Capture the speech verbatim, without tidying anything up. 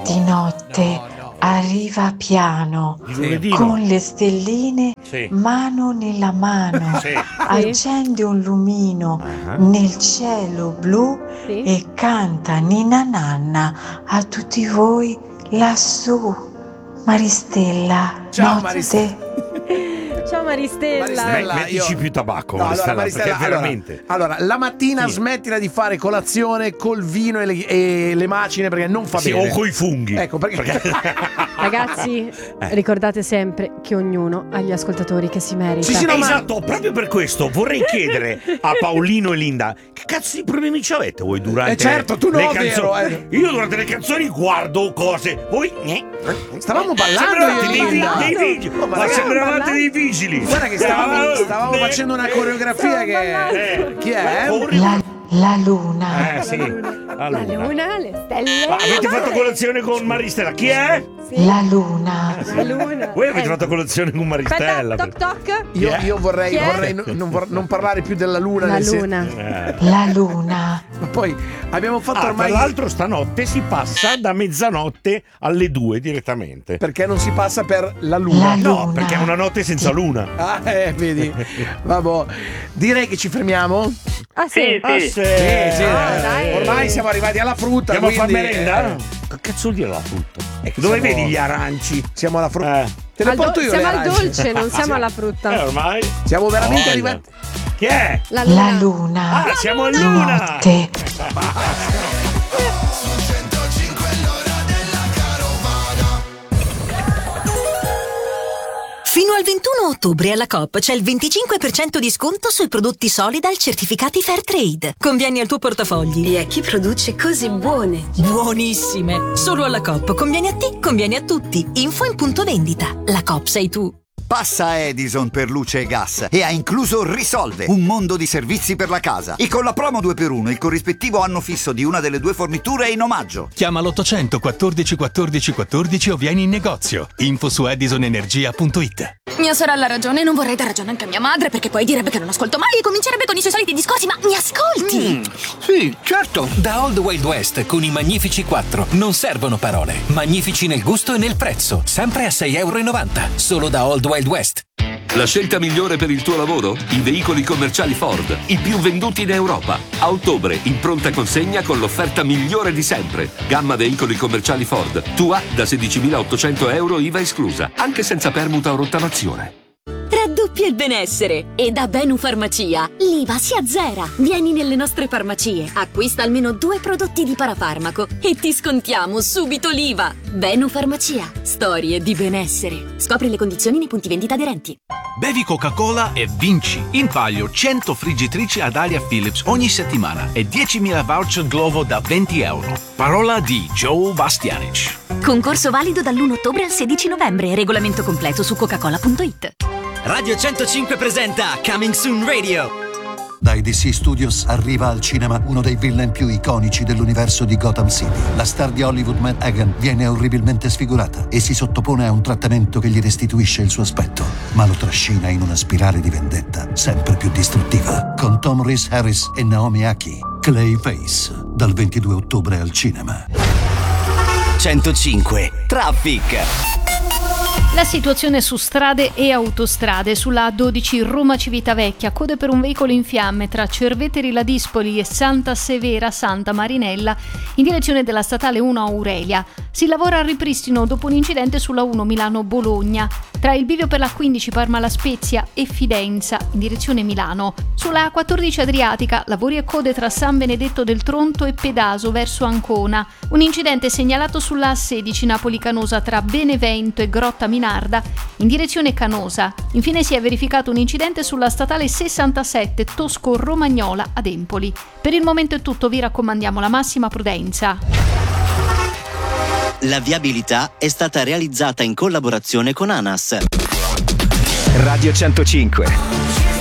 di notte no, no. arriva piano, Sì. con le stelline, sì. mano nella mano, sì. accende un lumino uh-huh. nel cielo blu sì. e canta Ninna Nanna a tutti voi lassù. Maristella, ciao notte. Maristella. Ciao Maristella. Maristella, mettici io... più tabacco, no, Maristella, allora, Maristella, perché veramente. Allora, allora la mattina sì. smettila di fare colazione col vino e le, e le macine perché non fa sì, bene. o coi funghi. Ecco perché. perché... Ragazzi, eh. ricordate sempre che ognuno ha gli ascoltatori che si merita. Sì, sì, no, esatto, ma... proprio per questo vorrei chiedere a Paolino e Linda che cazzo di problemi ci avete voi durante eh certo, tu le no, canzoni? Vero, eh. Io durante le canzoni guardo cose, voi eh. stavamo ballando dei, dei, dei vigili, oh, ma, ma sembravate dei vigili. Guarda che stavamo, stavamo eh, facendo una coreografia che eh. chi è? La, la luna. Eh sì, la luna. La luna, le stelle. Ma avete fatto colazione con Maristella? Chi è? Sì. La luna. La luna. Voi avete eh. fatto colazione con Maristella? Aspetta, toc toc. Io, io vorrei, vorrei non, non, non parlare più della luna. La nel luna. sen- Eh. La luna. Ma poi abbiamo fatto Ah, ormai. tra l'altro stanotte si passa da mezzanotte alle due direttamente. Perché non si passa per la luna? La No, luna. perché è una notte senza luna. Ah, eh, vedi. Vabbè. Direi che ci fermiamo. Ah sì. Sì, Ah, sì. sì. Eh, sì, Ah, eh. dai. Ormai siamo arrivati alla frutta. Andiamo a far quindi, merenda? eh, Che cazzo vuol dire la frutta? Eh, che Dove siamo- vedi gli aranci? Siamo alla frutta. Eh, Te le Al do- porto io siamo le al arance. dolce, non siamo alla frutta. eh ormai. Siamo veramente Voglia. arrivati. Chi è? La luna. La luna. Ah, siamo a luna. Notte. Fino al ventuno ottobre alla Coop c'è il venticinque per cento di sconto sui prodotti Solidal certificati Fairtrade. Convieni al tuo portafogli. E a chi produce cose buone? Buonissime! Solo alla Coop. Convieni a te, convieni a tutti. Info in punto vendita. La Coop sei tu. Passa Edison per luce e gas e ha incluso Risolve, un mondo di servizi per la casa. E con la promo due per uno il corrispettivo anno fisso di una delle due forniture è in omaggio. Chiama l'ottocento quattordici quattordici quattordici o vieni in negozio. Info su edisonenergia punto it. Mia sorella ha ragione, non vorrei dar ragione anche a mia madre perché poi direbbe che non ascolto mai e comincerebbe con i suoi soliti discorsi, ma mi ascolti? Mm, sì, certo. Da Old Wild West con i Magnifici quattro non servono parole. Magnifici nel gusto e nel prezzo, sempre a sei e novanta euro. Solo da Old Wild West. La scelta migliore per il tuo lavoro? I veicoli commerciali Ford, i più venduti in Europa. A ottobre, in pronta consegna con l'offerta migliore di sempre. Gamma veicoli commerciali Ford, tua da sedicimilaottocento euro I V A esclusa, anche senza permuta o rottamazione. Raddoppia il benessere e da Benu Farmacia l'I V A si azzera. Vieni nelle nostre farmacie, acquista almeno due prodotti di parafarmaco e ti scontiamo subito l'I V A. Benu Farmacia, storie di benessere. Scopri le condizioni nei punti vendita aderenti. Bevi Coca-Cola e vinci. In palio cento friggitrici ad aria Philips ogni settimana e diecimila voucher Glovo da venti euro. Parola di Joe Bastianic. Concorso valido dall'primo ottobre al sedici novembre. Regolamento completo su coca-cola punto it. Radio centocinque presenta Coming Soon Radio. Dai D C Studios arriva al cinema uno dei villain più iconici dell'universo di Gotham City. La star di Hollywood Matt Hagen viene orribilmente sfigurata e si sottopone a un trattamento che gli restituisce il suo aspetto, ma lo trascina in una spirale di vendetta sempre più distruttiva. Con Tom Rhys Harris e Naomi Aki, Clayface, dal ventidue ottobre al cinema. centocinque Traffic. La situazione su strade e autostrade. Sulla A dodici Roma Civitavecchia, code per un veicolo in fiamme tra Cerveteri Ladispoli e Santa Severa Santa Marinella in direzione della statale uno Aurelia. Si lavora al ripristino dopo un incidente sulla uno Milano-Bologna. Tra il bivio per la quindici Parma La Spezia e Fidenza in direzione Milano. Sulla A quattordici Adriatica, lavori e code tra San Benedetto del Tronto e Pedaso verso Ancona. Un incidente segnalato sulla A sedici Napoli-Canosa tra Benevento e Grotta Minarda in direzione Canosa. Infine si è verificato un incidente sulla statale sessantasette Tosco-Romagnola ad Empoli. Per il momento è tutto, vi raccomandiamo la massima prudenza. La viabilità è stata realizzata in collaborazione con ANAS. Radio centocinque.